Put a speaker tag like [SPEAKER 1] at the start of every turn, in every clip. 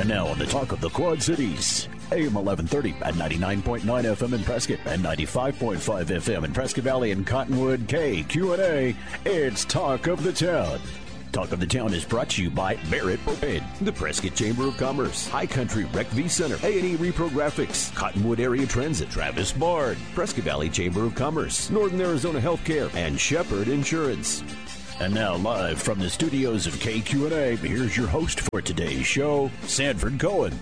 [SPEAKER 1] And now on the Talk of the Quad Cities, AM 1130 at 99.9 FM in Prescott and 95.5 FM in Prescott Valley and Cottonwood. KQNA, it's Talk of the Town. Talk of the Town is brought to you by Barrett Propane, the Prescott Chamber of Commerce, High Country Rec V Center, A&E Repro Graphics, Cottonwood Area Transit, Travis Bard, Prescott Valley Chamber of Commerce, Northern Arizona Healthcare, and Shepherd Insurance. And now, live from the studios of KQNA, here's your host for today's show, Sanford Cohen.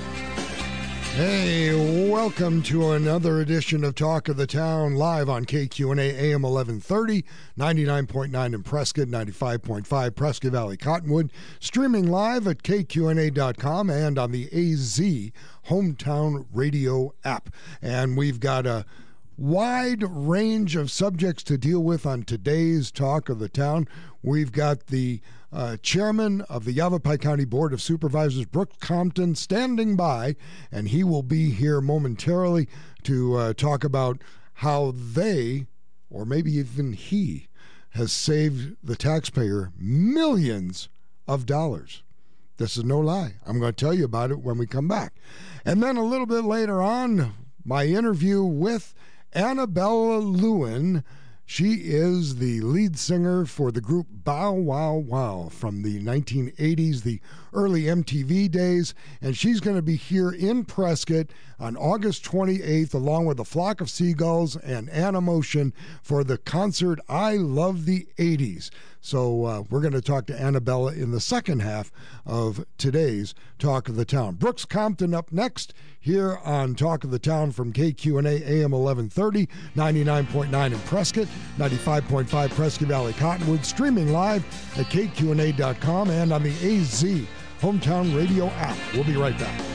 [SPEAKER 2] Hey, welcome to another edition of Talk of the Town, live on KQNA AM 1130, 99.9 in Prescott, 95.5 Prescott Valley Cottonwood, streaming live at KQNA.com and on the AZ Hometown Radio app. And we've got a wide range of subjects to deal with on today's Talk of the Town. We've got the chairman of the Yavapai County Board of Supervisors, Brooks Compton, standing by, and he will be here momentarily to talk about how they, or maybe even he, has saved the taxpayer millions of dollars. This is no lie. I'm going to tell you about it when we come back. And then a little bit later on, my interview with Annabella Lewin. She is the lead singer for the group Bow Wow Wow from the 1980s, the early MTV days, and she's going to be here in Prescott on August 28th, along with a flock of seagulls and Animotion for the concert I Love the 80s. So we're going to talk to Annabella in the second half of today's Talk of the Town. Brooks Compton up next here on Talk of the Town from KQNA AM 1130, 99.9 in Prescott, 95.5 Prescott Valley Cottonwood, streaming live at KQNA.com and on the AZ Hometown Radio app. We'll be right back.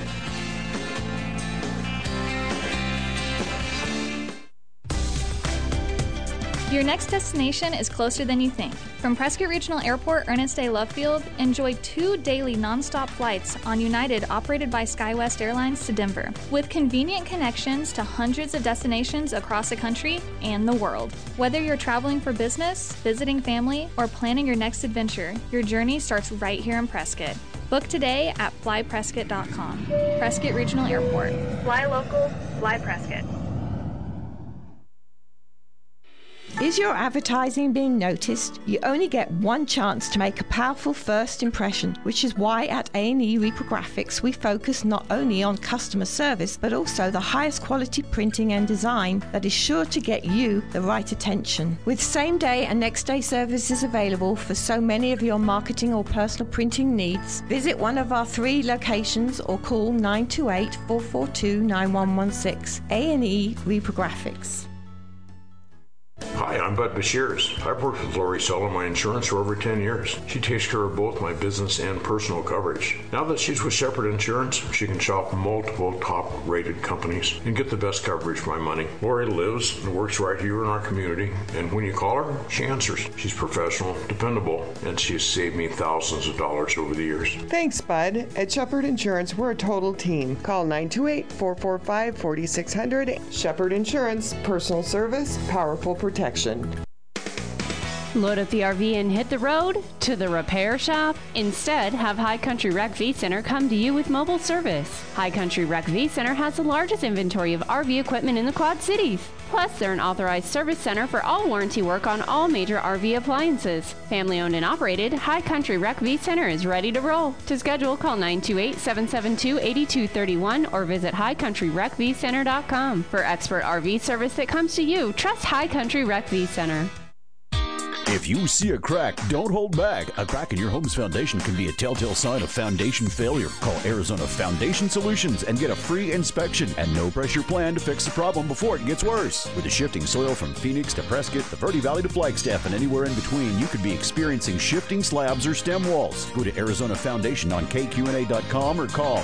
[SPEAKER 3] Your next destination is closer than you think. From Prescott Regional Airport, Ernest A. Love Field, enjoy 2 daily nonstop flights on United operated by SkyWest Airlines to Denver, with convenient connections to hundreds of destinations across the country and the world. Whether you're traveling for business, visiting family, or planning your next adventure, your journey starts right here in Prescott. Book today at flyprescott.com. Prescott Regional Airport. Fly local, fly Prescott.
[SPEAKER 4] Is your advertising being noticed? You only get one chance to make a powerful first impression, which is why at A&E Reprographics we focus not only on customer service, but also the highest quality printing and design that is sure to get you the right attention. With same-day and next-day services available for so many of your marketing or personal printing needs, visit one of our 3 locations or call 928-442-9116. A&E Reprographics.
[SPEAKER 5] Hi, I'm Bud Bashirs. I've worked with Lori Sell my insurance for over 10 years. She takes care of both my business and personal coverage. Now that she's with Shepherd Insurance, she can shop multiple top-rated companies and get the best coverage for my money. Lori lives and works right here in our community, and when you call her, she answers. She's professional, dependable, and she has saved me thousands of dollars over the years.
[SPEAKER 6] Thanks, Bud. At Shepherd Insurance, we're a total team. Call 928-445-4600. Shepherd Insurance, personal service, powerful protection.
[SPEAKER 7] Load up the RV and hit the road to the repair shop? Instead, have High Country Rec V Center come to you with mobile service. High Country Rec V Center has the largest inventory of RV equipment in the Quad Cities. Plus, they're an authorized service center for all warranty work on all major RV appliances. Family owned and operated, High Country Rec V Center is ready to roll. To schedule, call 928-772-8231 or visit highcountryrecvcenter.com. For expert RV service that comes to you, trust High Country Rec V Center.
[SPEAKER 1] If you see a crack, don't hold back. A crack in your home's foundation can be a telltale sign of foundation failure. Call Arizona Foundation Solutions and get a free inspection and no-pressure plan to fix the problem before it gets worse. With the shifting soil from Phoenix to Prescott, the Verde Valley to Flagstaff, and anywhere in between, you could be experiencing shifting slabs or stem walls. Go to Arizona Foundation on KQNA.com or call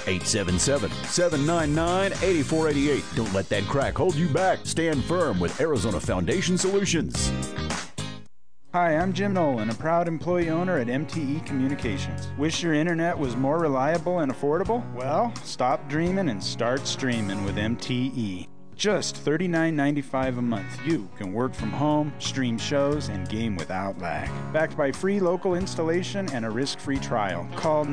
[SPEAKER 1] 877-799-8488. Don't let that crack hold you back. Stand firm with Arizona Foundation Solutions.
[SPEAKER 8] Hi, I'm Jim Nolan, a proud employee owner at MTE Communications. Wish your internet was more reliable and affordable? Well, stop dreaming and start streaming with MTE. Just $39.95 a month, you can work from home, stream shows, and game without lag. Backed by free local installation and a risk-free trial. Call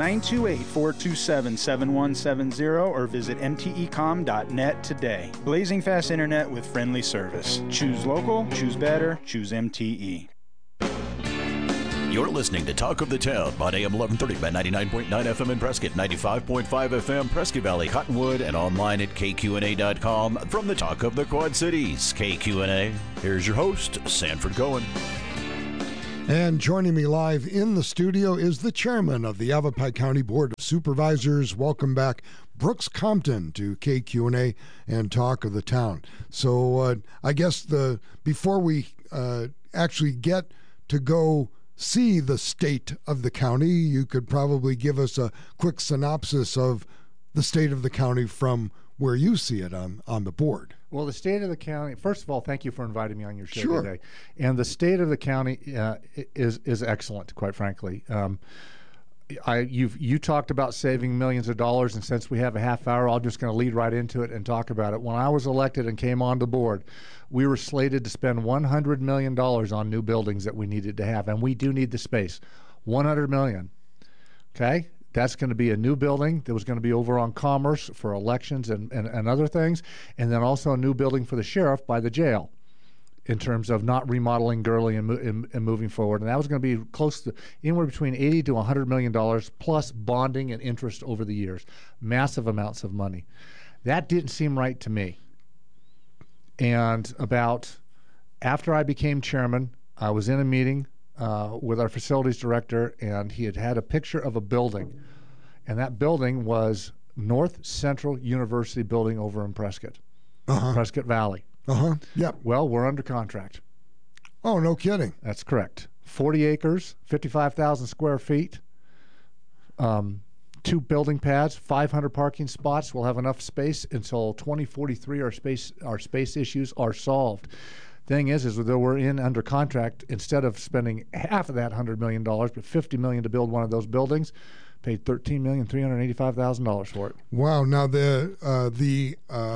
[SPEAKER 8] 928-427-7170 or visit mtecom.net today. Blazing fast internet with friendly service. Choose local, choose better, choose MTE.
[SPEAKER 1] You're listening to Talk of the Town on AM 1130 by 99.9 FM in Prescott, 95.5 FM Prescott Valley, Cottonwood, and online at kqna.com from the Talk of the Quad Cities. KQNA, here's your host, Sanford Cohen.
[SPEAKER 2] And joining me live in the studio is the chairman of the Yavapai County Board of Supervisors. Welcome back, Brooks Compton, to KQNA and Talk of the Town. So I guess before we actually get to go see the state of the county, you could probably give us a quick synopsis of the state of the county from where you see it on the board.
[SPEAKER 9] Well, the state of the county, first of all, thank you for inviting me on your show today. And the state of the county is excellent, quite frankly. You talked about saving millions of dollars, and since we have a half hour, I'm just going to lead right into it and talk about it. When I was elected and came on the board, we were slated to spend $100 million on new buildings that we needed to have, and we do need the space. $100 million. Okay? That's going to be a new building that was going to be over on Commerce for elections and other things, and then also a new building for the sheriff by the jail, in terms of not remodeling Gurley and moving forward. And that was going to be close to anywhere between $80 to $100 million plus bonding and interest over the years. Massive amounts of money. That didn't seem right to me. And after I became chairman, I was in a meeting with our facilities director, and he had a picture of a building. And that building was North Central University building over in Prescott, Prescott Valley.
[SPEAKER 2] Yep.
[SPEAKER 9] Well, we're under contract.
[SPEAKER 2] Oh, no kidding.
[SPEAKER 9] That's correct. 40 acres, 55,000 square feet, 2 building pads, 500 parking spots. We'll have enough space until 2043. Our space issues are solved. Thing is that we're under contract. Instead of spending half of that $100 million, but $50 million to build one of those buildings, paid $13,385,000 for it.
[SPEAKER 2] Wow. Now the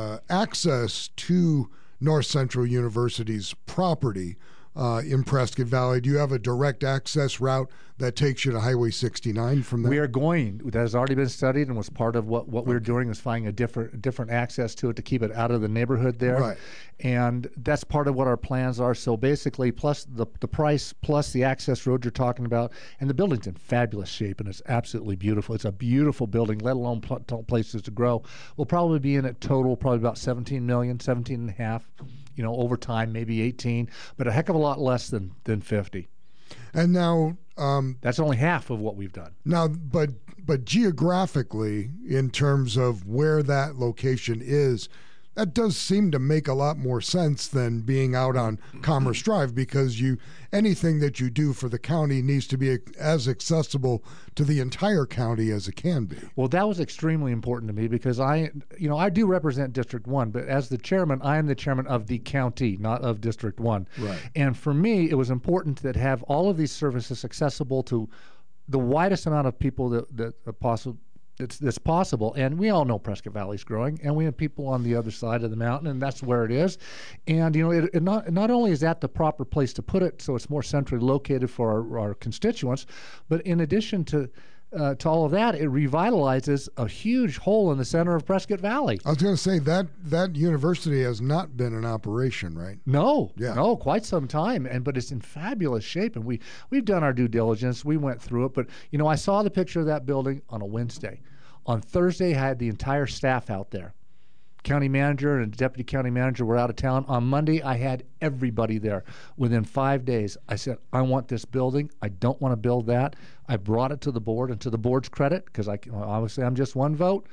[SPEAKER 2] access to North Central University's property in Prescott Valley, do you have a direct access route that takes you to Highway 69 from there?
[SPEAKER 9] We are going. That has already been studied and was part of what we're doing, was finding a different access to it to keep it out of the neighborhood there.
[SPEAKER 2] Right.
[SPEAKER 9] And that's part of what our plans are. So basically, plus the price, plus the access road you're talking about, and the building's in fabulous shape, and it's absolutely beautiful. It's a beautiful building, let alone places to grow. We'll probably be in it total, probably about 17 million, 17 and a half, over time, maybe 18, but a heck of a lot less than 50.
[SPEAKER 2] And now
[SPEAKER 9] that's only half of what we've done.
[SPEAKER 2] Now, but geographically, in terms of where that location is, that does seem to make a lot more sense than being out on Commerce Drive, because anything that you do for the county needs to be as accessible to the entire county as it can be.
[SPEAKER 9] Well, that was extremely important to me, because I do represent District 1, but as the chairman, I am the chairman of the county, not of District 1.
[SPEAKER 2] Right.
[SPEAKER 9] And for me, it was important that have all of these services accessible to the widest amount of people that possible. That's possible, and we all know Prescott Valley's growing, and we have people on the other side of the mountain, and that's where it is. And it not only is that the proper place to put it, so it's more centrally located for our constituents, but in addition to all of that, it revitalizes a huge hole in the center of Prescott Valley.
[SPEAKER 2] I was going to say that university has not been in operation, right?
[SPEAKER 9] No, quite some time, but it's in fabulous shape, and we've done our due diligence. We went through it, but I saw the picture of that building on a Wednesday. On Thursday, I had the entire staff out there. County manager and deputy county manager were out of town. On Monday, I had everybody there. Within 5 days, I said, I want this building. I don't want to build that. I brought it to the board, and to the board's credit, because obviously I'm just one vote,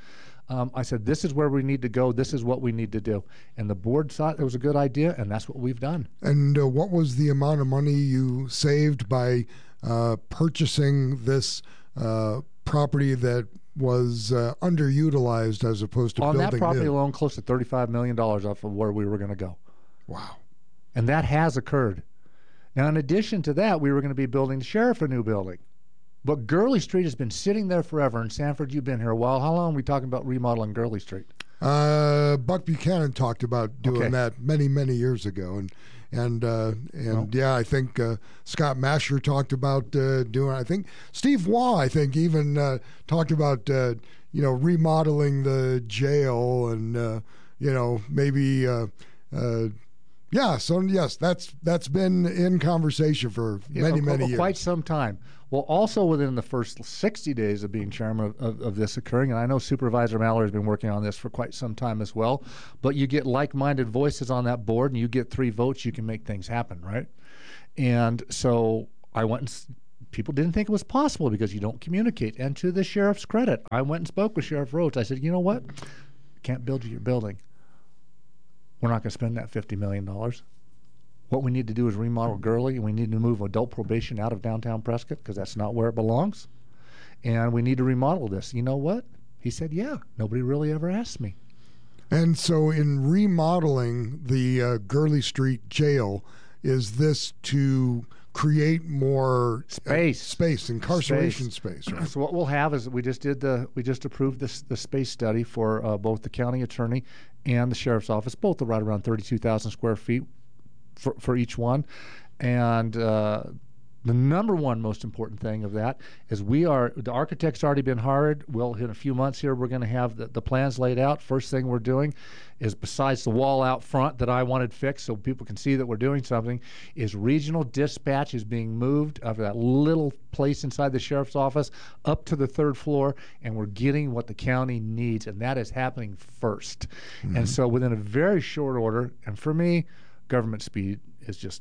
[SPEAKER 9] I said, this is where we need to go. This is what we need to do. And the board thought it was a good idea, and that's what we've done.
[SPEAKER 2] And what was the amount of money you saved by purchasing this property that was underutilized as opposed to building new?
[SPEAKER 9] On that property alone, close to $35 million off of where we were going to go.
[SPEAKER 2] Wow.
[SPEAKER 9] And that has occurred. Now, in addition to that, we were going to be building the sheriff a new building. But Gurley Street has been sitting there forever. And Sanford, you've been here a while. How long are we talking about remodeling Gurley Street?
[SPEAKER 2] Buck Buchanan talked about doing that many years ago, I think Scott Masher talked about doing. I think Steve Waugh, even talked about remodeling the jail and maybe. So yes, that's been in conversation for many years.
[SPEAKER 9] Quite some time. Well, also within the first 60 days of being chairman of this occurring, and I know Supervisor Mallory has been working on this for quite some time as well, but you get like-minded voices on that board and you get 3 votes, you can make things happen, right? And so I went and people didn't think it was possible because you don't communicate. And to the sheriff's credit, I went and spoke with Sheriff Rhodes. I said, you know what? You can't build your building. We're not going to spend that $50 million. What we need to do is remodel Gurley, and we need to move adult probation out of downtown Prescott because that's not where it belongs. And we need to remodel this. You know what? He said, yeah. Nobody really ever asked me.
[SPEAKER 2] And so in remodeling the Gurley Street jail, is this to create more space, incarceration space, right?
[SPEAKER 9] So what we'll have is we just approved the space study for both the county attorney and the sheriff's office. Both are right around 32,000 square feet for each one. And the number one most important thing of that is the architect's already been hired. Well, in a few months here, we're going to have the plans laid out. First thing we're doing is, besides the wall out front that I wanted fixed so people can see that we're doing something, is regional dispatch is being moved of that little place inside the sheriff's office up to the 3rd floor, and we're getting what the county needs, and that is happening first. Mm-hmm. And so within a very short order, and for me, government speed is just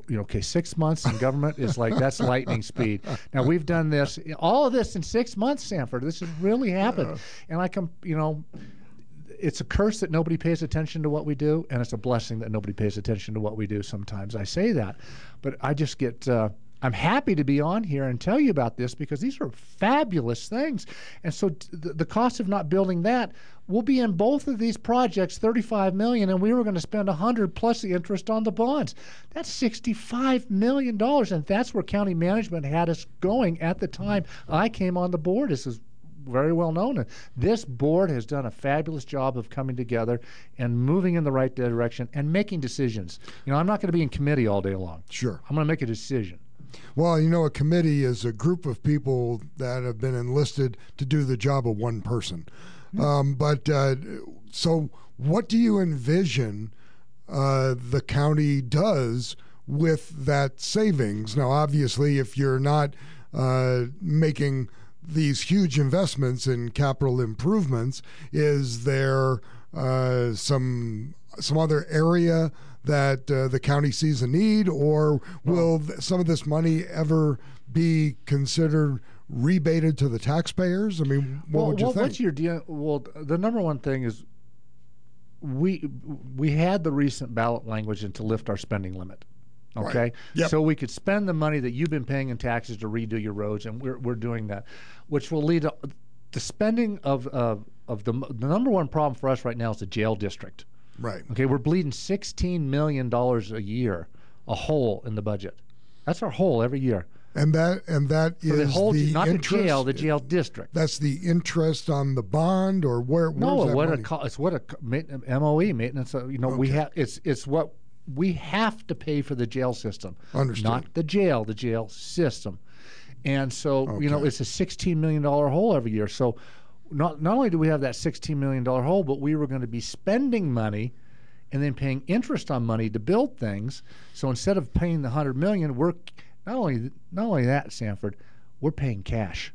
[SPEAKER 9] 6 months in government is like, that's lightning speed. Now, we've done all of this in 6 months, Sanford. This has really happened. And it's a curse that nobody pays attention to what we do, and it's a blessing that nobody pays attention to what we do sometimes. I say that. But I just get... I'm happy to be on here and tell you about this because these are fabulous things. And so the cost of not building that will be in both of these projects, $35 million, and we were going to spend $100 plus the interest on the bonds. That's $65 million, and that's where county management had us going at the time I came on the board. This is very well known. And this board has done a fabulous job of coming together and moving in the right direction and making decisions. I'm not going to be in committee all day long.
[SPEAKER 2] Sure.
[SPEAKER 9] I'm going to make a decision.
[SPEAKER 2] Well, a committee is a group of people that have been enlisted to do the job of one person. So what do you envision the county does with that savings? Now, obviously, if you're not making these huge investments in capital improvements, is there some other area that the county sees a need, or will some of this money ever be considered rebated to the taxpayers? I mean, what would you think?
[SPEAKER 9] What's your deal? Well, the number one thing is we had the recent ballot language to lift our spending limit. Okay,
[SPEAKER 2] right. Yep.
[SPEAKER 9] So we could spend the money that you've been paying in taxes to redo your roads, and we're doing that, which will lead to the spending of the number one problem for us right now is the jail district.
[SPEAKER 2] Right.
[SPEAKER 9] Okay, we're bleeding $16 million a year, a hole in the budget. That's our hole every year.
[SPEAKER 2] And that
[SPEAKER 9] so
[SPEAKER 2] is
[SPEAKER 9] not
[SPEAKER 2] interest,
[SPEAKER 9] the jail, the jail district.
[SPEAKER 2] That's the interest on the bond, or where's that money?
[SPEAKER 9] It's what a MOE maintenance. Okay. We have it's what we have to pay for the jail system.
[SPEAKER 2] Understood.
[SPEAKER 9] Not the jail system. And so it's a $16 million hole every year. So not only do we have that $16 million hole, but we were going to be spending money and then paying interest on money to build things. So instead of paying the $100 million, we're not only that, Sanford, we're paying cash.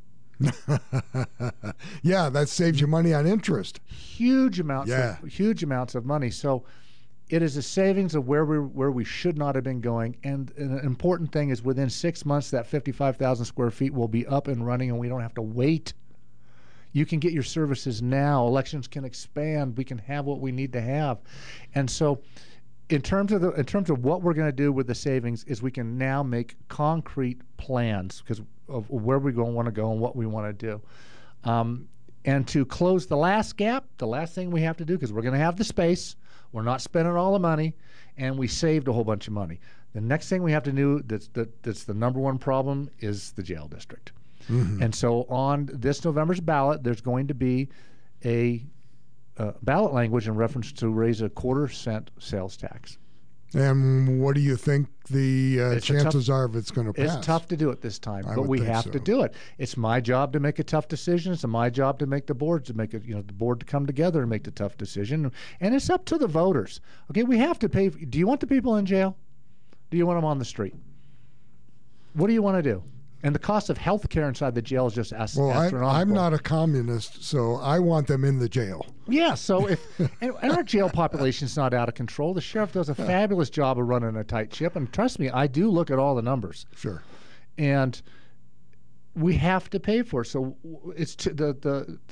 [SPEAKER 2] Yeah, that saves you money on interest.
[SPEAKER 9] Huge amounts of money. So it is a savings of where we should not have been going. And an important thing is within 6 months, that 55,000 square feet will be up and running, and we don't have to wait. You can get your services now. Elections can expand. We can have what we need to have. And so in terms of what we're going to do with the savings is we can now make concrete plans because of where we want to go and what we want to do. And to close the last gap, the last thing we have to do, because we're going to have the space, we're not spending all the money, and we saved a whole bunch of money. The next thing we have to do that's the number one problem is the jail district. Mm-hmm. And so on this November's ballot, there's going to be a ballot language in reference to raise a 1/4 cent sales tax.
[SPEAKER 2] And what do you think the chances are of it's going to pass?
[SPEAKER 9] It's tough to do it this time, but we have to do it. It's my job to make a tough decision. It's my job to make the board to make it. The board to come together and make the tough decision. And it's up to the voters. Okay, we have to pay. Do you want the people in jail? Do you want them on the street? What do you want to do? And the cost of health care inside the jail is just astronomical.
[SPEAKER 2] Well, I'm not a communist, so I want them in the jail.
[SPEAKER 9] Yeah, so and our jail population is not out of control. The sheriff does a fabulous job of running a tight ship, and trust me, I do look at all the numbers.
[SPEAKER 2] Sure.
[SPEAKER 9] And we have to pay for it. So it's the